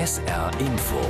SR Info.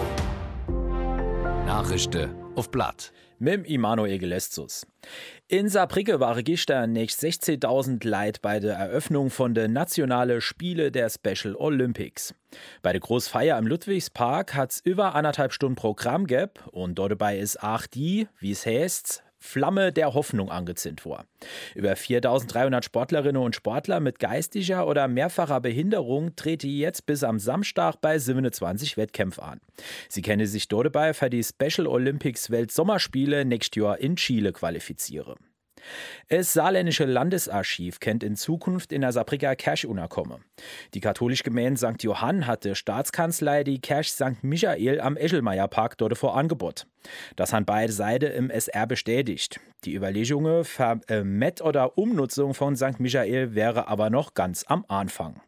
Nachrichten auf Blatt. Mit Immanuel Geleszus. In Saarbrücken waren gestern nächst 16.000 Leute bei der Eröffnung von den nationalen Spiele der Special Olympics. Bei der Großfeier im Ludwigspark hat's über 1,5 Stunden Programm gegeben und dort dabei ist auch die, wie es heißt, Flamme der Hoffnung angezündet worden. Über 4.300 Sportlerinnen und Sportler mit geistiger oder mehrfacher Behinderung treten jetzt bis am Samstag bei 27 Wettkämpfen an. Sie können sich dort dabei für die Special Olympics Weltsommerspiele nächstes Jahr in Chile qualifizieren. Das saarländische Landesarchiv kennt in Zukunft in der Saarbrücker Kirche unterkommen. Die katholische Gemeinde St. Johann hatte Staatskanzlei die Kirche St. Michael am Eschelmeierpark dort vor Angebot. Das haben beide Seiten im SR bestätigt. Die Überlegungen für Met- oder Umnutzung von St. Michael wäre aber noch ganz am Anfang.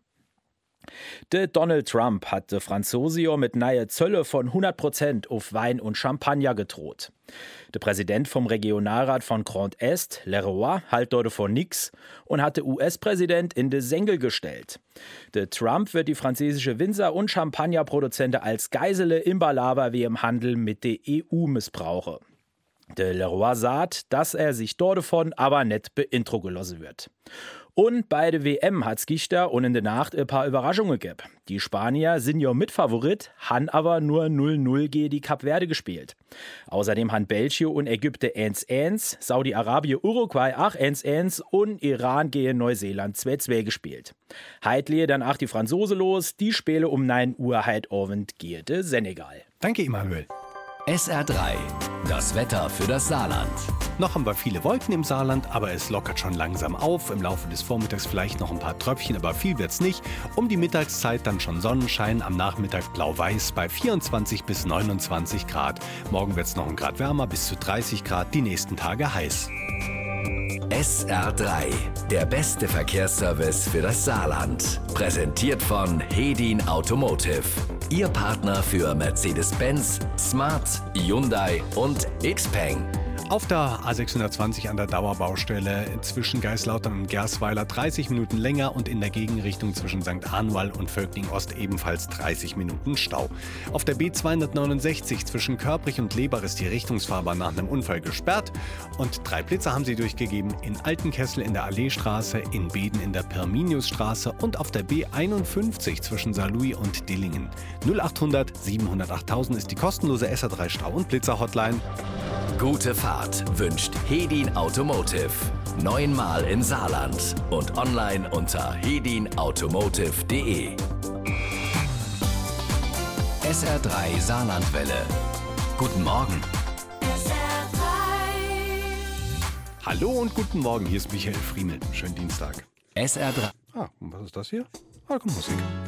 Der Donald Trump hat de Franzosio mit neue Zölle von 100% auf Wein und Champagner gedroht. Der Präsident vom Regionalrat von Grand Est, Leroy, halt dort von nix und hat der US-Präsident in de Sengel gestellt. Der Trump wird die französische Winzer- und Champagnerproduzenten als Geisele im Balaber wie im Handel mit der EU missbrauche. Der Leroy sagt, dass er sich dort davon aber nicht beintro gelassen wird. Und bei der WM hat's gestern und in der Nacht ein paar Überraschungen gegeben. Die Spanier sind ja Mitfavorit, han aber nur 0-0 gegen die Kap Verde gespielt. Außerdem han Belgien und Ägypten 1-1, Saudi-Arabien, Uruguay auch 1-1 und Iran gegen Neuseeland 2-2 gespielt. Heitlehe dann auch die Franzose los, die spielen um 9 Uhr heute Abend gegen den Senegal. Danke, Immanuel. SR3, das Wetter für das Saarland. Noch haben wir viele Wolken im Saarland, aber es lockert schon langsam auf. Im Laufe des Vormittags vielleicht noch ein paar Tröpfchen, aber viel wird's nicht. Um die Mittagszeit dann schon Sonnenschein, am Nachmittag blau-weiß bei 24 bis 29 Grad. Morgen wird's noch ein Grad wärmer, bis zu 30 Grad, die nächsten Tage heiß. SR3, der beste Verkehrsservice für das Saarland. Präsentiert von Hedin Automotive. Ihr Partner für Mercedes-Benz, Smart, Hyundai und Xpeng. Auf der A620 an der Dauerbaustelle zwischen Geislautern und Gersweiler 30 Minuten länger und in der Gegenrichtung zwischen St. Anual und Völkling-Ost ebenfalls 30 Minuten Stau. Auf der B269 zwischen Körprich und Leber ist die Richtungsfahrbahn nach einem Unfall gesperrt und 3 Blitzer haben sie durchgegeben in Altenkessel in der Alleestraße, in Beden in der Pirminiusstraße und auf der B51 zwischen Saarlouis und Dillingen. 0800 700 8000 ist die kostenlose SR3 Stau- und Blitzer-Hotline. Gute Fahrt wünscht Hedin Automotive. 9-mal im Saarland und online unter hedinautomotive.de. SR3 Saarlandwelle. Guten Morgen. Hallo und guten Morgen, hier ist Michael Friemel. Schönen Dienstag. SR3. Und was ist das hier? Da kommt Musik.